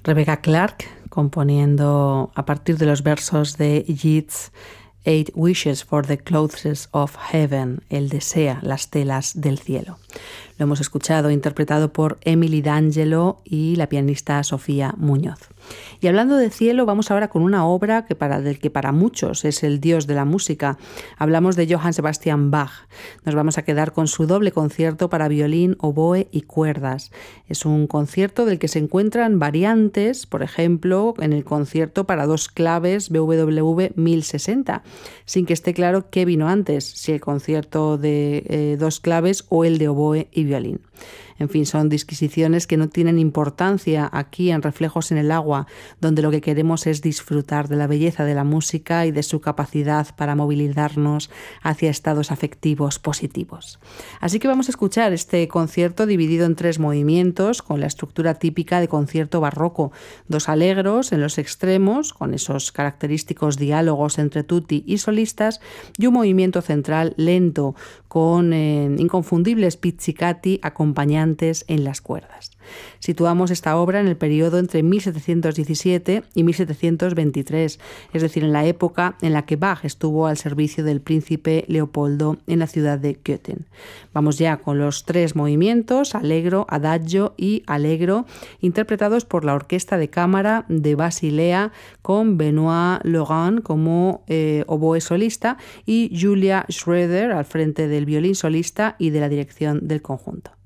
Rebecca Clark componiendo a partir de los versos de Yeats Eight Wishes for the Clothes of Heaven, Él desea las telas del cielo. Lo hemos escuchado interpretado por Emily D'Angelo y la pianista Sofía Muñoz. Y hablando de cielo, vamos ahora con una obra del que para muchos es el dios de la música. Hablamos de Johann Sebastian Bach. Nos vamos a quedar con su doble concierto para violín, oboe y cuerdas. Es un concierto del que se encuentran variantes, por ejemplo, en el concierto para dos claves BWV 1060, sin que esté claro qué vino antes, si el concierto de dos claves o el de oboe y violín. En fin, son disquisiciones que no tienen importancia aquí en Reflejos en el Agua, donde lo que queremos es disfrutar de la belleza de la música y de su capacidad para movilizarnos hacia estados afectivos positivos. Así que vamos a escuchar este concierto dividido en 3 movimientos, con la estructura típica de concierto barroco: 2 allegros en los extremos, con esos característicos diálogos entre tutti y solistas, y un movimiento central lento, con inconfundibles pizzicati acompañantes en las cuerdas. Situamos esta obra en el periodo entre 1717 y 1723, es decir, en la época en la que Bach estuvo al servicio del príncipe Leopoldo en la ciudad de Köthen. Vamos ya con los 3 movimientos, allegro, adagio y allegro, interpretados por la Orquesta de Cámara de Basilea, con Benoît Laurent como oboe solista y Julia Schroeder al frente del violín solista y de la dirección del conjunto.